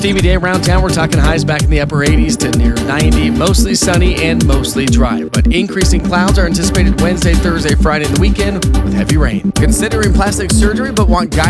Steamy day around town. We're talking highs back in the upper 80s to near 90. Mostly sunny and mostly dry. But increasing clouds are anticipated Wednesday, Thursday, Friday, and the weekend with heavy rain. Considering plastic surgery but want guidance